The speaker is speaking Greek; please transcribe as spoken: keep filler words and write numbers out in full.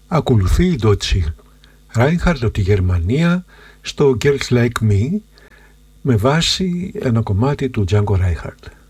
Ακολουθεί η Dottie Reinhardt από τη Γερμανία στο Girls Like Me με βάση ένα κομμάτι του Django Reinhardt.